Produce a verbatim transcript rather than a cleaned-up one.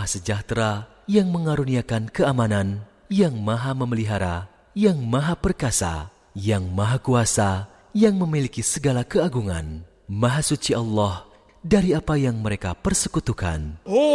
Maha Sejahtera, yang mengaruniakan keamanan, yang Maha Memelihara, yang Maha Perkasa, yang Maha Kuasa, yang memiliki segala keagungan. Maha suci Allah dari apa yang mereka persekutukan.